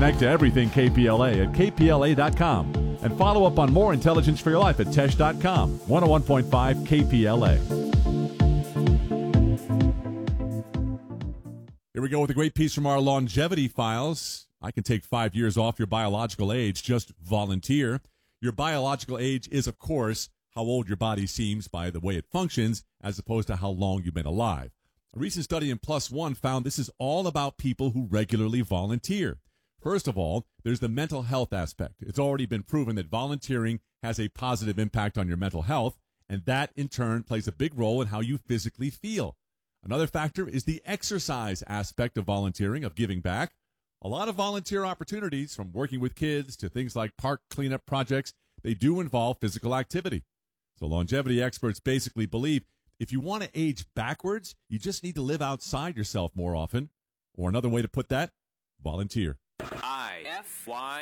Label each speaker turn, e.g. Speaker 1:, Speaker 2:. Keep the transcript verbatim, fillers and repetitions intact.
Speaker 1: Connect to everything K P L A at K P L A dot com. And follow up on more intelligence for your life at Tesh dot com. one oh one point five K P L A. Here we go with a great piece from our longevity files. I can take five years off your biological age. Just volunteer. Your biological age is, of course, how old your body seems by the way it functions, as opposed to how long you've been alive. A recent study in Plus One found this is all about people who regularly volunteer. First of all, there's the mental health aspect. It's already been proven that volunteering has a positive impact on your mental health, and that, in turn, plays a big role in how you physically feel. Another factor is the exercise aspect of volunteering, of giving back. A lot of volunteer opportunities, from working with kids to things like park cleanup projects, they do involve physical activity. So longevity experts basically believe if you want to age backwards, you just need to live outside yourself more often. Or another way to put that, volunteer.
Speaker 2: I F Y